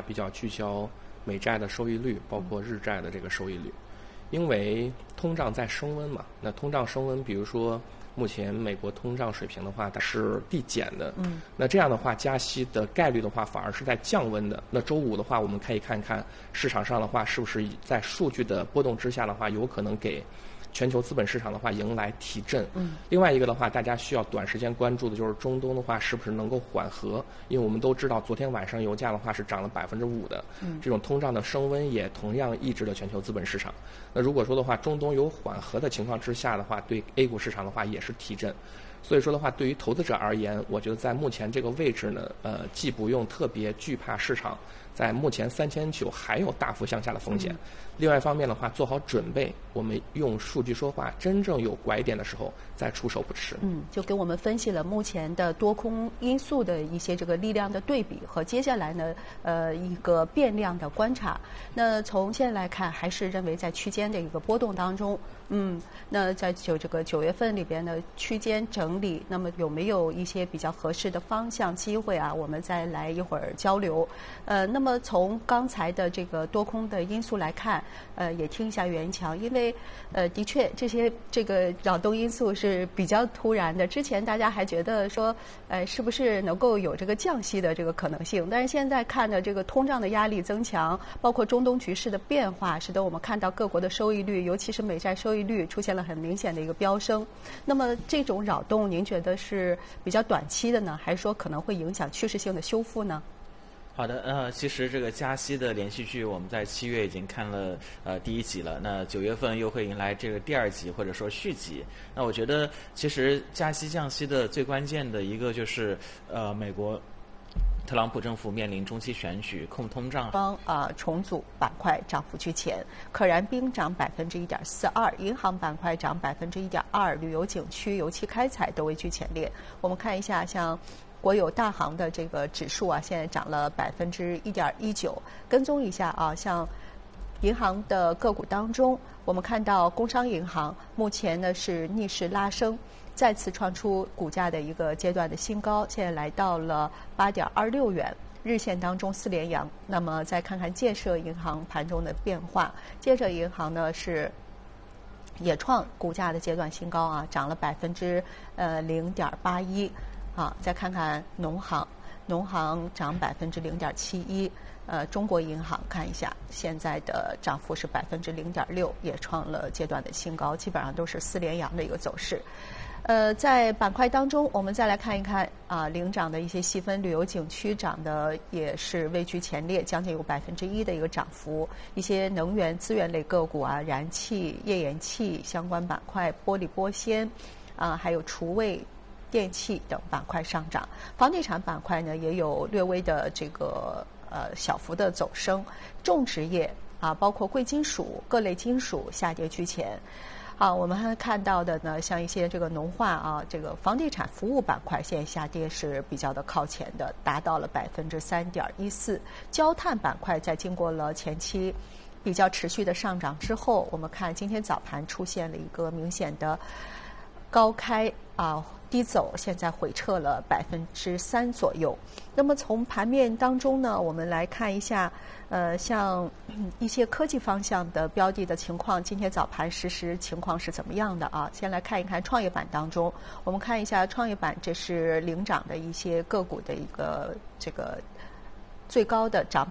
比较聚焦美债的收益率，包括日债的这个收益率。因为通胀在升温嘛，那通胀升温，比如说目前美国通胀水平的话，它是递减的，那这样的话加息的概率的话反而是在降温的。那周五的话，我们可以看看市场上的话，是不是在数据的波动之下的话，有可能给全球资本市场的话迎来提振。另外一个的话，大家需要短时间关注的就是中东的话是不是能够缓和，因为我们都知道昨天晚上油价的话是涨了5%的，这种通胀的升温也同样抑制了全球资本市场。那如果说的话，中东有缓和的情况之下的话，对 A 股市场的话也是提振。所以说的话，对于投资者而言，我觉得在目前这个位置呢，既不用特别惧怕市场在目前3900还有大幅向下的风险。另外一方面的话，做好准备，我们用数据说话，真正有拐点的时候再出手不迟。 就给我们分析了目前的多空因素的一些这个力量的对比和接下来呢，一个变量的观察。那从现在来看，还是认为在区间的一个波动当中。那在这个9月份里边呢，区间整理，那么有没有一些比较合适的方向机会啊？我们再来一会儿交流。那么从刚才的这个多空的因素来看，也听一下袁强，因为的确这个扰动因素是比较突然的。之前大家还觉得说，是不是能够有这个降息的这个可能性？但是现在看的这个通胀的压力增强，包括中东局势的变化，使得我们看到各国的收益率，尤其是美债收益率出现了很明显的一个飙升。那么这种扰动，您觉得是比较短期的呢，还是说可能会影响趋势性的修复呢？ 好的，其实这个加息的连续剧，我们在7月已经看了第1集了，那9月份又会迎来这个第2集或者说续集。那我觉得其实加息降息的最关键的一个就是美国特朗普政府面临中期选举控通胀。 重组板块涨幅居前，可燃冰涨1.42%，银行板块涨1.2%，旅游景区、油气开采都位居前列。我们看一下像国有大行的这个指数啊，现在涨了1.19%。跟踪一下啊，像银行的个股当中，我们看到工商银行目前呢是逆势拉升，再次创出股价的一个阶段的新高，现在来到了8.26元，日线当中4连阳。那么再看看建设银行盘中的变化，建设银行呢是也创股价的阶段新高啊，涨了0.81%。再看看农行涨0.71%。中国银行看一下，现在的涨幅是0.6%，也创了阶段的新高，基本上都是4连阳的一个走势。在板块当中，我们再来看一看领涨的一些细分，旅游景区涨的也是位居前列，将近有1%的一个涨幅。一些能源资源类个股啊，燃气、页岩气相关板块，玻璃玻纤还有厨卫、电器等板块上涨。房地产板块呢也有略微的这个小幅的走升。种植业包括贵金属、各类金属下跌居前。我们还看到的呢，像一些这个农化这个房地产服务板块现在下跌是比较的靠前的，达到了3.14%。焦炭板块在经过了前期比较持续的上涨之后，我们看今天早盘出现了一个明显的高开低走，现在回撤了3%左右。那么从盘面当中呢，我们来看一下像一些科技方向的标的的情况，今天早盘实时情况是怎么样的啊？先来看一看创业板当中，我们看一下创业板，这是领涨的一些个股的一个这个最高的涨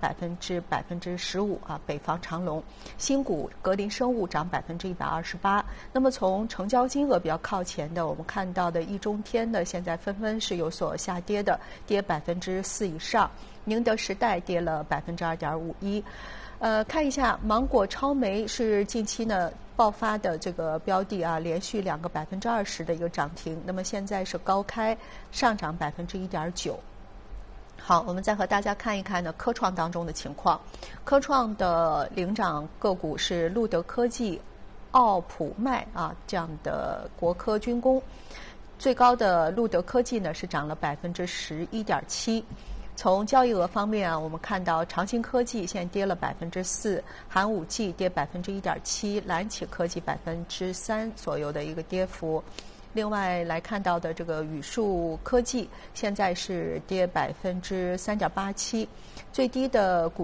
15%北方长隆，新股格林生物涨128%。那么从成交金额比较靠前的，我们看到的易中天呢，现在纷纷是有所下跌的，跌4%以上。宁德时代跌了2.51%。看一下芒果超媒是近期呢爆发的这个标的连续2个20%的一个涨停，那么现在是高开上涨1.9%。好，我们再和大家看一看呢科创当中的情况。科创的领涨个股是路德科技、奥普迈这样的国科军工。最高的路德科技呢是涨了11.7%。从交易额方面我们看到长兴科技现在跌了4%，寒武纪跌1.7%，蓝启科技3%左右的一个跌幅。另外来看到的这个宇树科技现在是跌3.87%，最低的股